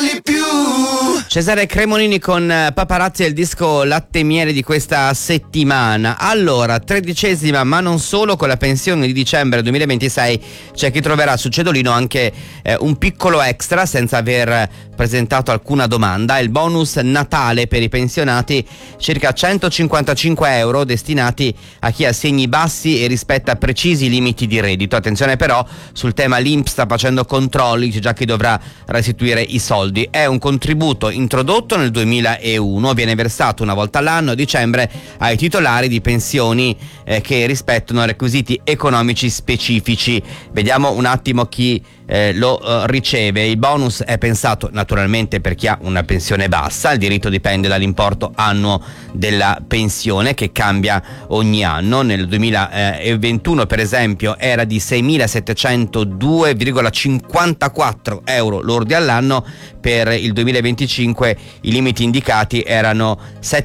parli più. Cesare Cremonini con Paparazzi, il disco Latte e Miele di questa settimana. Allora, 13ª ma non solo, con la pensione di dicembre 2026 c'è chi troverà su Cedolino anche un piccolo extra senza aver presentato alcuna domanda: il bonus Natale per i pensionati, circa 155 euro destinati a chi ha segni bassi e rispetta precisi limiti di reddito. Attenzione però, sul tema l'INPS sta facendo controlli, c'è già chi dovrà restituire i soldi. È un contributo introdotto nel 2001, viene versato una volta all'anno a dicembre ai titolari di pensioni che rispettano requisiti economici specifici. Vediamo un attimo chi lo riceve. Il bonus è pensato naturalmente per chi ha una pensione bassa, il diritto dipende dall'importo annuo della pensione che cambia ogni anno. Nel 2021 per esempio era di 6.702,54 euro lordi all'anno, per il 2025 i limiti indicati erano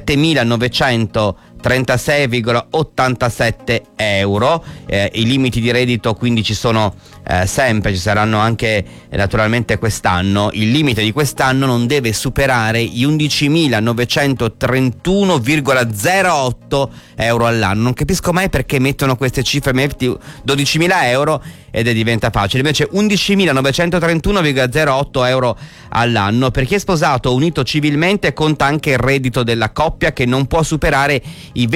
7.936,87 euro. I limiti di reddito quindi ci sono sempre, ci saranno anche naturalmente quest'anno. Il limite di quest'anno non deve superare gli 11.931,08 euro all'anno. Non capisco mai perché mettono queste cifre, metti 12.000 euro ed diventa facile, invece 11.931,08 euro all'anno. Per chi è sposato o unito civilmente conta anche il reddito della coppia, che non può superare i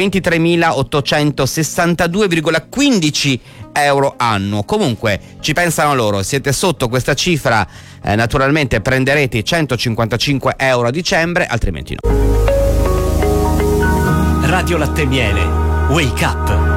23.862,15 euro annuo. Comunque ci pensano loro, siete sotto questa cifra, naturalmente prenderete i 155 euro a dicembre, altrimenti no. Radio Latte e Miele, Wake Up.